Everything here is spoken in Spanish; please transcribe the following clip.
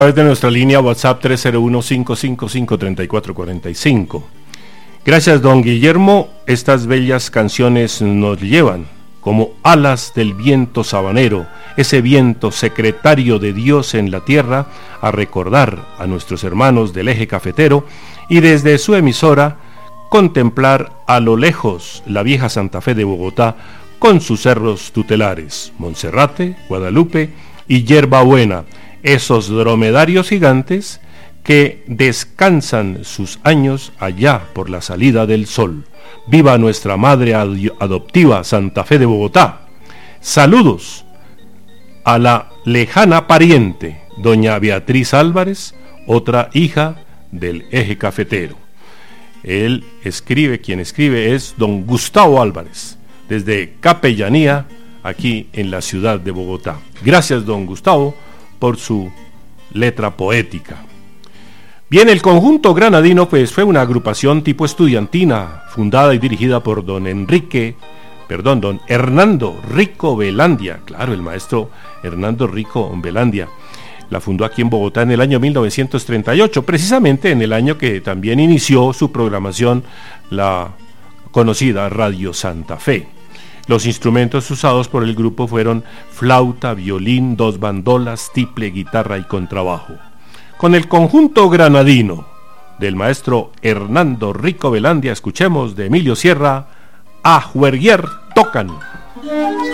través de nuestra línea WhatsApp 301-555-3445. Gracias, don Guillermo. Estas bellas canciones nos llevan como alas del viento sabanero, ese viento secretario de Dios en la tierra, a recordar a nuestros hermanos del eje cafetero y desde su emisora contemplar a lo lejos la vieja Santa Fe de Bogotá con sus cerros tutelares, Monserrate, Guadalupe y Yerbabuena, esos dromedarios gigantes que descansan sus años allá por la salida del sol. ¡Viva nuestra madre adoptiva Santa Fe de Bogotá! Saludos a la lejana pariente, doña Beatriz Álvarez, otra hija del eje cafetero. Quien escribe es don Gustavo Álvarez, desde Capellanía, aquí en la ciudad de Bogotá. Gracias, don Gustavo, por su letra poética. Bien, el conjunto granadino pues fue una agrupación tipo estudiantina, fundada y dirigida por don Hernando Rico Velandia, claro, el maestro Hernando Rico Velandia. La fundó aquí en Bogotá en el año 1938, precisamente en el año que también inició su programación la conocida Radio Santa Fe. Los instrumentos usados por el grupo fueron flauta, violín, dos bandolas, tiple, guitarra y contrabajo. Con el conjunto granadino del maestro Hernando Rico Velandia, escuchemos de Emilio Sierra, A Juerguier Tocan.